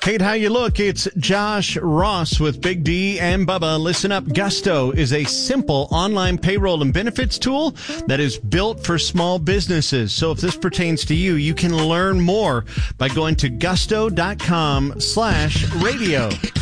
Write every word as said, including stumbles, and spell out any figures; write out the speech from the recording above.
Hate how you look. It's Josh Ross with Big D and Bubba. Listen up. Gusto is a simple online payroll and benefits tool that is built for small businesses. So if this pertains to you, you can learn more by going to gusto.com slash radio.